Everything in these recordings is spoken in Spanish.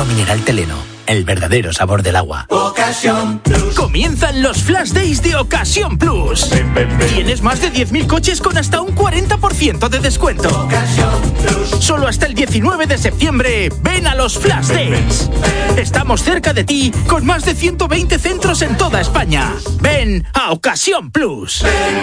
mineral Teleno, el verdadero sabor del agua. Ocasión Plus. Comienzan los Flash Days de Ocasión Plus. Tienes más de 10.000 coches con hasta un 40% de descuento. Ocasión Plus. Solo hasta el 19 de septiembre, ven a los Flash Days. Estamos cerca de ti con más de 120 centros en toda España. Ven a Ocasión Plus.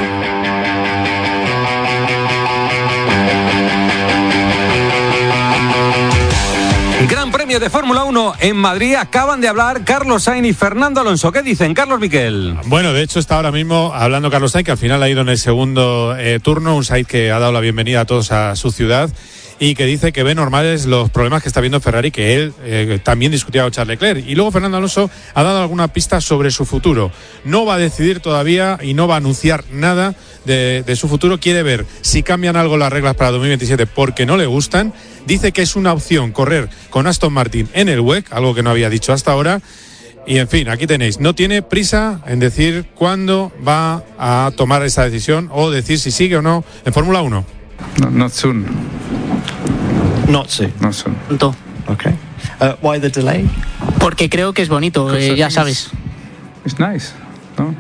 Gran Premio de Fórmula 1 en Madrid. Acaban de hablar Carlos Sainz y Fernando Alonso. ¿Qué dicen, Carlos Miquel? Bueno, de hecho está ahora mismo hablando Carlos Sainz, que al final ha ido en el segundo turno. Un Sainz que ha dado la bienvenida a todos a su ciudad y que dice que ve normales los problemas que está viendo Ferrari, que él también discutía con Charles Leclerc. Y luego Fernando Alonso ha dado alguna pista sobre su futuro. No va a decidir todavía y no va a anunciar nada de su futuro. Quiere ver si cambian algo las reglas para 2027 porque no le gustan. Dice que es una opción correr con Aston Martin en el WEC, algo que no había dicho hasta ahora. Y en fin, aquí tenéis, no tiene prisa en decir cuándo va a tomar esa decisión o decir si sigue o no en Fórmula 1. No, not soon. Not soon. Not soon. Pronto. Okay. Why the delay? Porque creo que es bonito, ya sabes. It's nice. No?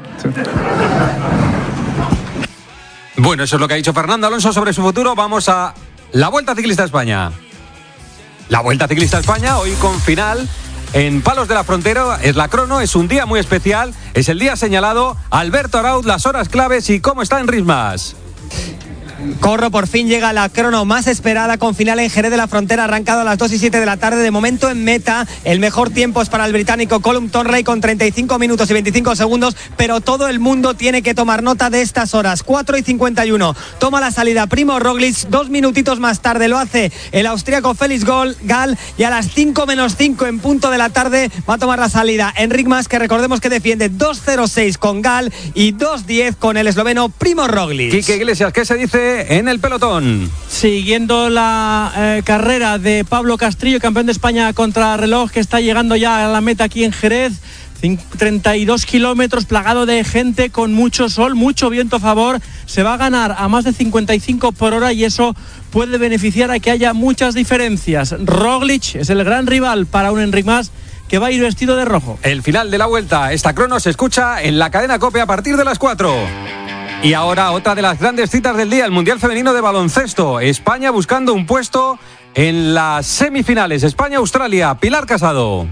Bueno, eso es lo que ha dicho Fernando Alonso sobre su futuro. Vamos a la Vuelta Ciclista a España. La Vuelta Ciclista a España, hoy con final en Palos de la Frontera. Es la crono, es un día muy especial. Es el día señalado. Alberto Arauz, las horas claves y cómo está en Rismas. Corro, por fin llega la crono más esperada con final en Jerez de la Frontera, arrancado a las 2:07 de la tarde. De momento en meta, el mejor tiempo es para el británico Colum Tonley con 35 minutos y 25 segundos, pero todo el mundo tiene que tomar nota de estas horas. 4:51, toma la salida Primo Roglic, 2 minutitos más tarde lo hace el austríaco Félix Gall, y a las 5:05 en punto de la tarde va a tomar la salida Enric Mas, que recordemos que defiende 2:06 con Gall y 2:10 con el esloveno Primo Roglic. Quique Iglesias, ¿qué se dice en el pelotón? Siguiendo la carrera de Pablo Castrillo, campeón de España contrarreloj, que está llegando ya a la meta aquí en Jerez. 32 kilómetros, plagado de gente, con mucho sol, mucho viento a favor. Se va a ganar a más de 55 por hora y eso puede beneficiar a que haya muchas diferencias. Roglic es el gran rival para un Enric Mas, que va a ir vestido de rojo. El final de la Vuelta, esta crono se escucha en la cadena COPE a partir de las 4. Y ahora otra de las grandes citas del día, el Mundial Femenino de Baloncesto. España buscando un puesto en las semifinales. España-Australia. Pilar Casado.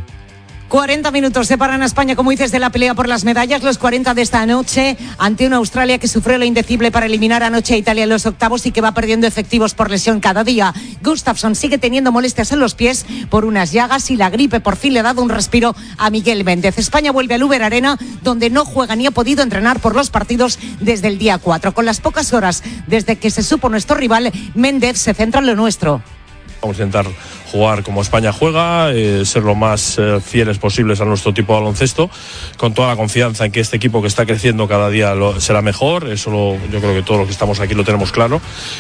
40 minutos separan a España, como dices, de la pelea por las medallas. Los 40 de esta noche ante una Australia que sufrió lo indecible para eliminar anoche a Italia en los octavos y que va perdiendo efectivos por lesión cada día. Gustafsson sigue teniendo molestias en los pies por unas llagas y la gripe por fin le ha dado un respiro a Miguel Méndez. España vuelve al Uber Arena, donde no juega ni ha podido entrenar por los partidos desde el día 4. Con las pocas horas desde que se supo nuestro rival, Méndez se centra en lo nuestro. Vamos a intentar jugar como España juega, ser lo más fieles posibles a nuestro tipo de baloncesto, con toda la confianza en que este equipo que está creciendo cada día será mejor. Eso yo creo que todos los que estamos aquí lo tenemos claro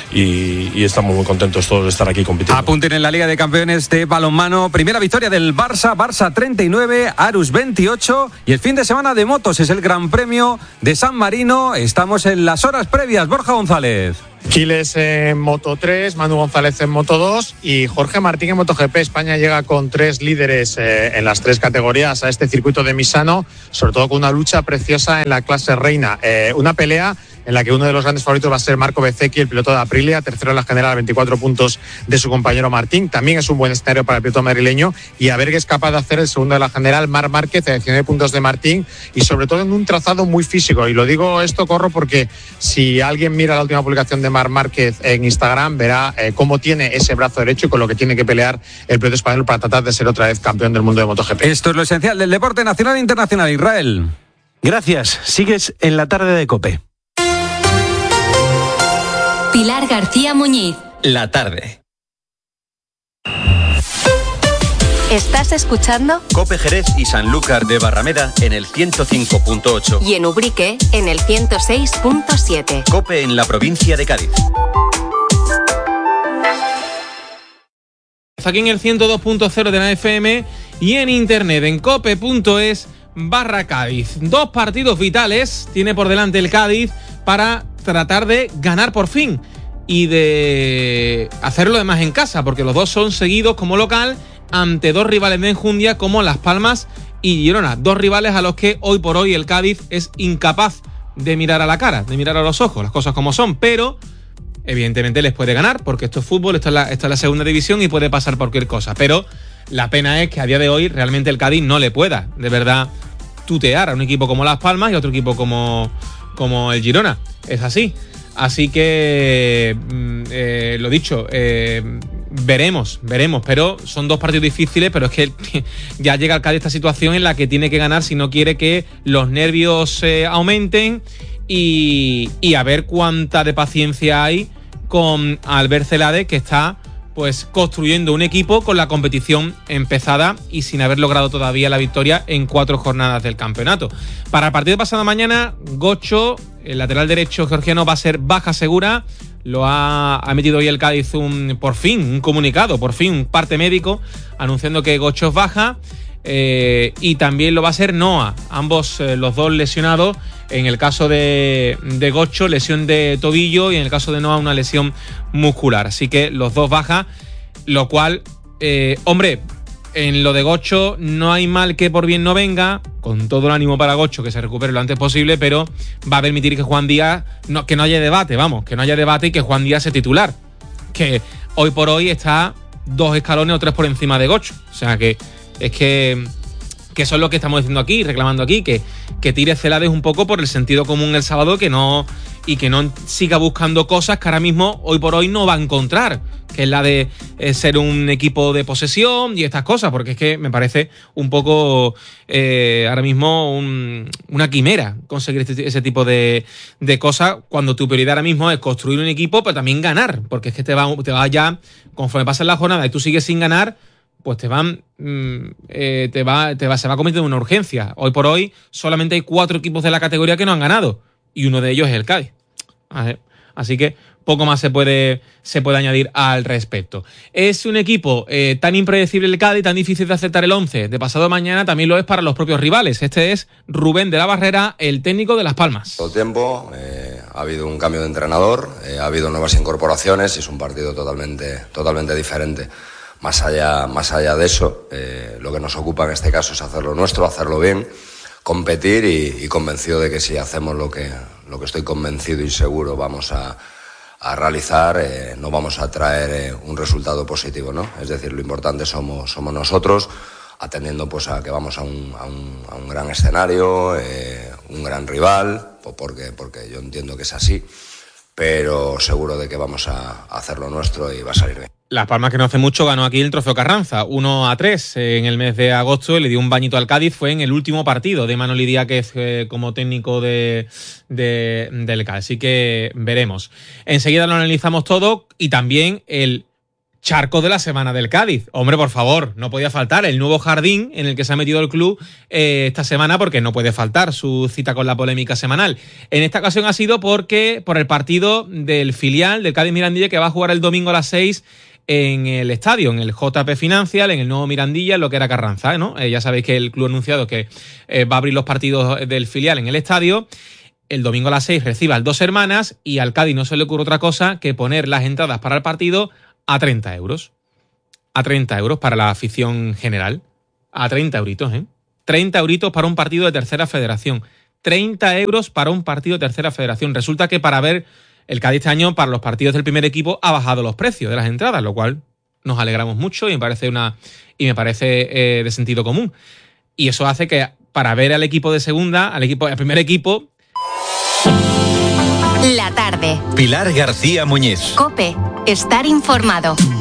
y estamos muy contentos todos de estar aquí compitiendo. Apunten en la Liga de Campeones de balonmano. Primera victoria del Barça 39, Arus 28, y el fin de semana de motos es el Gran Premio de San Marino. Estamos en las horas previas. Borja González. Quiles en Moto 3, Manu González en Moto 2 y Jorge Martín en MotoGP. España llega con 3 líderes en las 3 categorías a este circuito de Misano, sobre todo con una lucha preciosa en la clase reina. Una pelea en la que uno de los grandes favoritos va a ser Marco Bezzecchi, el piloto de Aprilia, tercero en la general a 24 puntos de su compañero Martín. También es un buen escenario para el piloto madrileño, y a ver qué es capaz de hacer el segundo de la general, Marc Márquez, a 19 puntos de Martín, y sobre todo en un trazado muy físico. Y lo digo esto, Corro, porque si alguien mira la última publicación de Marc Márquez en Instagram, verá cómo tiene ese brazo derecho y con lo que tiene que pelear el piloto español para tratar de ser otra vez campeón del mundo de MotoGP. Esto es lo esencial del deporte nacional e internacional. Israel. Gracias. Sigues en la tarde de COPE. Pilar García Muñiz. La tarde. ¿Estás escuchando? COPE Jerez y Sanlúcar de Barrameda en el 105.8. Y en Ubrique en el 106.7. COPE en la provincia de Cádiz. Aquí en el 102.0 de la FM y en internet en cope.es/Cádiz. 2 partidos vitales tiene por delante el Cádiz para tratar de ganar por fin y de hacerlo además en casa, porque los dos son seguidos como local ante dos rivales de enjundia como Las Palmas y Girona. Dos rivales a los que hoy por hoy el Cádiz es incapaz de mirar a la cara, de mirar a los ojos, las cosas como son, pero evidentemente les puede ganar, porque esto es fútbol, esto es la segunda división y puede pasar cualquier cosa. Pero la pena es que a día de hoy realmente el Cádiz no le pueda, de verdad, tutear a un equipo como Las Palmas y a otro equipo como el Girona. Es así. Así que, lo dicho, veremos, pero son dos partidos difíciles, pero es que ya llega el Cádiz esta situación en la que tiene que ganar si no quiere que los nervios aumenten y a ver cuánta de paciencia hay con Albert Celades, que está pues construyendo un equipo con la competición empezada y sin haber logrado todavía la victoria en 4 jornadas del campeonato. Para el partido de pasado mañana, Gocho, el lateral derecho georgiano, va a ser baja segura. Lo ha metido hoy el Cádiz por fin un comunicado, un parte médico anunciando que Gocho es baja, y también lo va a ser Noah, ambos los dos lesionados. En el caso de Gocho, lesión de tobillo, y en el caso de Noah, una lesión muscular. Así que los dos baja, lo cual, hombre, en lo de Gocho no hay mal que por bien no venga, con todo el ánimo para Gocho que se recupere lo antes posible, pero va a permitir que Juan Díaz, que no haya debate y que Juan Díaz sea titular, que hoy por hoy está 2 escalones o 3 por encima de Gocho. O sea que es que eso es lo que estamos diciendo aquí, reclamando aquí, que tire Celades un poco por el sentido común el sábado, que no siga buscando cosas que ahora mismo, hoy por hoy, no va a encontrar, que es la de ser un equipo de posesión y estas cosas, porque es que me parece un poco ahora mismo una quimera conseguir ese tipo de cosas, cuando tu prioridad ahora mismo es construir un equipo, pero también ganar, porque es que te va ya, conforme pasan la jornada y tú sigues sin ganar, pues se va cometiendo una urgencia. Hoy por hoy solamente hay 4 equipos de la categoría que no han ganado, y uno de ellos es el Cádiz. Así que poco más se puede añadir al respecto. Es un equipo tan impredecible el Cádiz, tan difícil de aceptar el 11 de pasado mañana, también lo es para los propios rivales. Este es Rubén de la Barrera, el técnico de Las Palmas. Todo el tiempo ha habido un cambio de entrenador, ha habido nuevas incorporaciones y es un partido totalmente diferente. Más allá de eso, lo que nos ocupa en este caso es hacer lo nuestro, hacerlo bien, competir y convencido de que si hacemos lo que estoy convencido y seguro vamos a realizar, no vamos a traer un resultado positivo, ¿no? Es decir, lo importante somos nosotros, atendiendo pues a que vamos a un gran escenario, un gran rival, porque yo entiendo que es así, pero seguro de que vamos a hacer lo nuestro y va a salir bien. Las Palmas, que no hace mucho, ganó aquí el Trofeo Carranza, 1-3 en el mes de agosto, y le dio un bañito al Cádiz. Fue en el último partido de Manoli Díaz como técnico del Cádiz. Así que veremos. Enseguida lo analizamos todo, y también el charco de la semana del Cádiz. Hombre, por favor, no podía faltar el nuevo jardín en el que se ha metido el club esta semana, porque no puede faltar su cita con la polémica semanal. En esta ocasión ha sido por el partido del filial del Cádiz Mirandilla, que va a jugar el domingo a las 6 en el estadio, en el JP Financial, en el nuevo Mirandilla, en lo que era Carranza, ¿no? Ya sabéis que el club ha anunciado que va a abrir los partidos del filial en el estadio. El domingo a las 6 recibe al Dos Hermanas, y al Cádiz no se le ocurre otra cosa que poner las entradas para el partido a 30 euros. A 30 euros para la afición general. A 30 euritos, 30 euritos para un partido de tercera federación. 30 euros para un partido de tercera federación. Resulta que para ver el Cádiz este año, para los partidos del primer equipo, ha bajado los precios de las entradas, lo cual nos alegramos mucho y me parece de sentido común. Y eso hace que para ver al equipo de segunda, al primer equipo... La tarde. Pilar García Muñiz. COPE. Estar informado.